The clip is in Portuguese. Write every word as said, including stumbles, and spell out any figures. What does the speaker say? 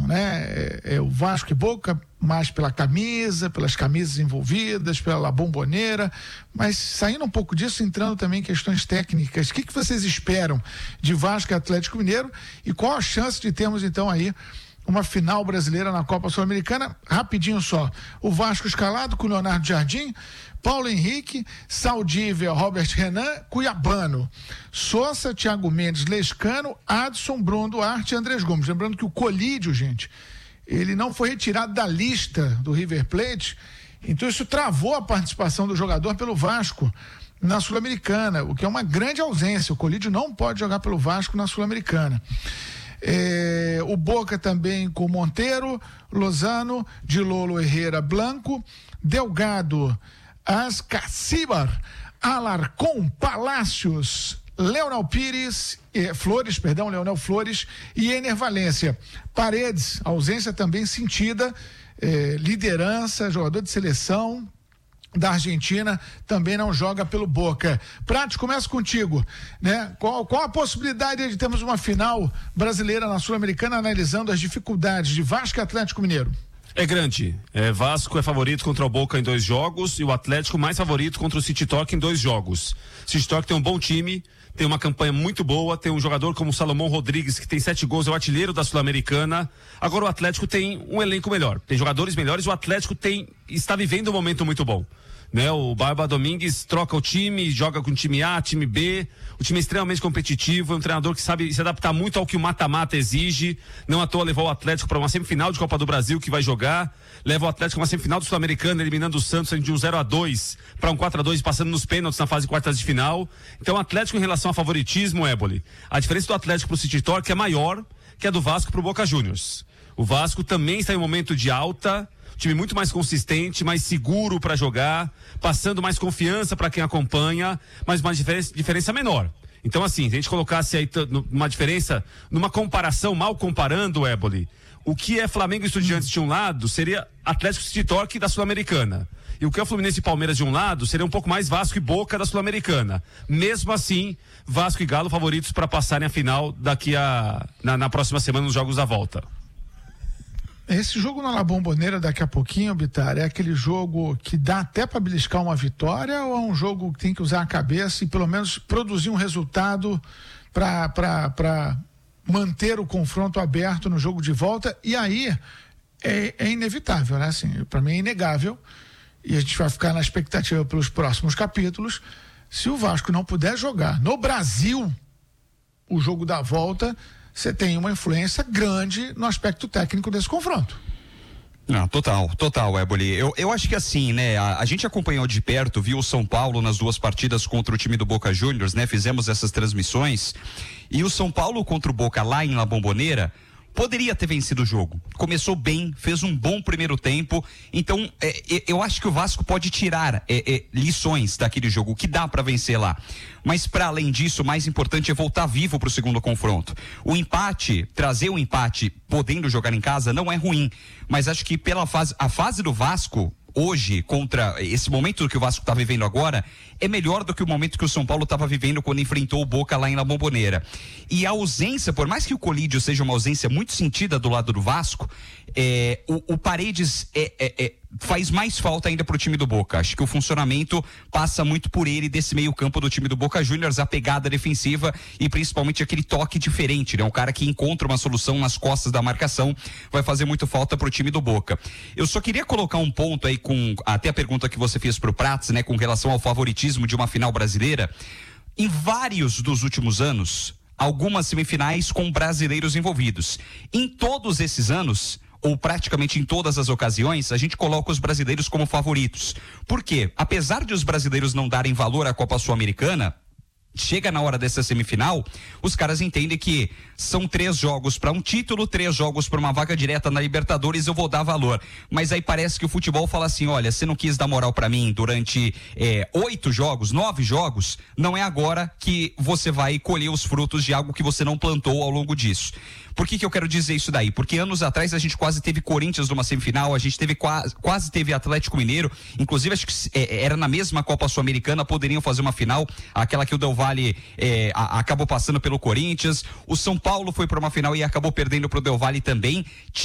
né? É, é o Vasco e Boca, mais pela camisa, pelas camisas envolvidas, pela Bombonera, mas saindo um pouco disso, entrando também em questões técnicas, o que, que vocês esperam de Vasco e Atlético Mineiro e qual a chance de termos então aí uma final brasileira na Copa Sul-Americana? Rapidinho só, o Vasco escalado com Leonardo Jardim, Paulo Henrique, Saldívia, Robert Renan, Cuiabano, Sousa, Thiago Mendes, Lescano, Adson, Bruno Duarte e Andrés Gomes. Lembrando que o Colídio, gente, ele não foi retirado da lista do River Plate, então isso travou a participação do jogador pelo Vasco na Sul-Americana, o que é uma grande ausência. O Colídio não pode jogar pelo Vasco na Sul-Americana. É, o Boca também com Monteiro, Lozano, Dilolo, Herrera, Blanco, Delgado, Ascacibar, Alarcon, Palácios, Leonel Pires, eh, Flores, perdão, Leonel Flores e Ener Valência. Paredes, ausência também sentida, eh, liderança, jogador de seleção da Argentina, também não joga pelo Boca. Prates, começa contigo, né? Qual, qual a possibilidade de termos uma final brasileira na Sul-Americana, analisando as dificuldades de Vasco e Atlético Mineiro? É grande. É, Vasco é favorito contra o Boca em dois jogos e o Atlético mais favorito contra o City Torque em dois jogos. City Torque tem um bom time, tem uma campanha muito boa, tem um jogador como o Salomão Rodrigues, que tem sete gols, é o artilheiro da Sul-Americana. Agora o Atlético tem um elenco melhor, tem jogadores melhores, o Atlético tem, está vivendo um momento muito bom. Né, o Barba Domingues troca o time, joga com time A, time B, o time é extremamente competitivo, é um treinador que sabe se adaptar muito ao que o mata-mata exige, não à toa levou o Atlético para uma semifinal de Copa do Brasil que vai jogar, leva o Atlético a uma semifinal do Sul-Americano, eliminando o Santos de um zero a dois para um quatro a dois, passando nos pênaltis na fase de quartas de final. Então o Atlético, em relação a favoritismo, Éboli, a diferença do Atlético pro City Torque é maior que a do Vasco pro Boca Juniors. O Vasco também está em um momento de alta, time muito mais consistente, mais seguro para jogar, passando mais confiança para quem acompanha, mas uma diferença, diferença menor. Então, assim, se a gente colocasse aí uma diferença, numa comparação, mal comparando, Éboli, o que é Flamengo e Estudiantes de um lado seria Atlético City Torque da Sul-Americana. E o que é Fluminense e Palmeiras de um lado seria um pouco mais Vasco e Boca da Sul-Americana. Mesmo assim, Vasco e Galo favoritos para passarem a final daqui a na, na próxima semana nos jogos da volta. Esse jogo na La Bombonera daqui a pouquinho, Bitar, é aquele jogo que dá até para beliscar uma vitória ou é um jogo que tem que usar a cabeça e pelo menos produzir um resultado para manter o confronto aberto no jogo de volta? E aí é, é inevitável, né? Assim, para mim é inegável, e a gente vai ficar na expectativa pelos próximos capítulos. Se o Vasco não puder jogar no Brasil o jogo da volta, você tem uma influência grande no aspecto técnico desse confronto. Não, total, total, Éboli. Eu, eu acho que assim, né, a, a gente acompanhou de perto, viu o São Paulo nas duas partidas contra o time do Boca Juniors, né, fizemos essas transmissões, e o São Paulo contra o Boca lá em La Bombonera poderia ter vencido o jogo. Começou bem, fez um bom primeiro tempo. Então, é, é, eu acho que o Vasco pode tirar é, é, lições daquele jogo, o que dá para vencer lá. Mas, para além disso, o mais importante é voltar vivo para o segundo confronto. O empate, trazer o empate podendo jogar em casa, não é ruim. Mas acho que pela fase, a fase do Vasco hoje, contra esse momento que o Vasco está vivendo agora, é melhor do que o momento que o São Paulo estava vivendo quando enfrentou o Boca lá em La Bombonera. E a ausência, por mais que o Colídio seja uma ausência muito sentida do lado do Vasco, é, o, o Paredes é, é, é, faz mais falta ainda pro time do Boca. Acho que o funcionamento passa muito por ele desse meio campo do time do Boca Juniors, a pegada defensiva e principalmente aquele toque diferente, né? Um cara que encontra uma solução nas costas da marcação, vai fazer muito falta pro time do Boca. Eu só queria colocar um ponto aí com até a pergunta que você fez pro Prats, né, com relação ao favoritismo de uma final brasileira. Em vários dos últimos anos, algumas semifinais com brasileiros envolvidos. Em todos esses anos, ou praticamente em todas as ocasiões, a gente coloca os brasileiros como favoritos. Por quê? Apesar de os brasileiros não darem valor à Copa Sul-Americana, chega na hora dessa semifinal, os caras entendem que são três jogos para um título, três jogos para uma vaga direta na Libertadores, eu vou dar valor. Mas aí parece que o futebol fala assim, olha, você não quis dar moral para mim durante é, oito jogos, nove jogos, não é agora que você vai colher os frutos de algo que você não plantou ao longo disso. Por que que eu quero dizer isso daí? Porque anos atrás a gente quase teve Corinthians numa semifinal, a gente teve quase, quase teve Atlético Mineiro, inclusive acho que é, era na mesma Copa Sul-Americana, poderiam fazer uma final, aquela que o Del Valle é, a, acabou passando pelo Corinthians, o São Paulo foi para uma final e acabou perdendo pro Del Valle também.